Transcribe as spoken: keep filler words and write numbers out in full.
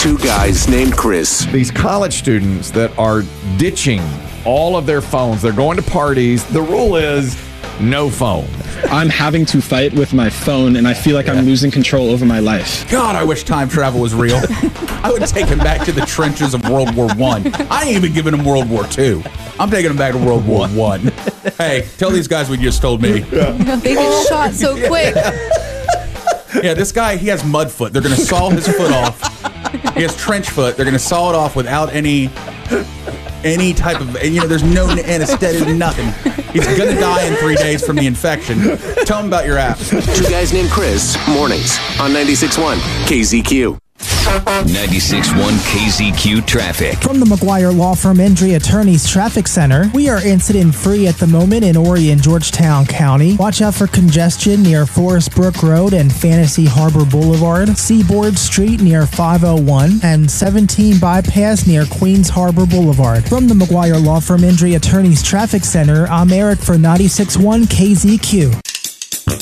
Two Guys Named Chris. These college students that are ditching all of their phones, they're going to parties. The rule is no phone. I'm having to fight with my phone, and I feel like yeah. I'm losing control over my life. God, I wish time travel was real. I would take him back to the trenches of World War One. I ain't even giving him World War Two. I'm taking him back to World War One. Hey, tell these guys what you just told me. Yeah. They get shot so quick. Yeah, this guy, he has mud foot. They're going to saw his foot off. He has trench foot. They're going to saw it off without any... any type of, you know, there's no anesthetic, nothing. He's going to die in three days from the infection. Tell him about your app. Two Guys Named Chris, mornings on ninety-six point one K Z Q. ninety-six point one K Z Q traffic. From the McGuire Law Firm Indri Attorneys Traffic Center, we are incident free at the moment in Horry and Georgetown County. Watch out for congestion near Forest Brook Road and Fantasy Harbor Boulevard, Seaboard Street near five oh one, and seventeen Bypass near Queens Harbor Boulevard. From the McGuire Law Firm Indri Attorneys Traffic Center, I'm Eric for ninety-six point one K Z Q.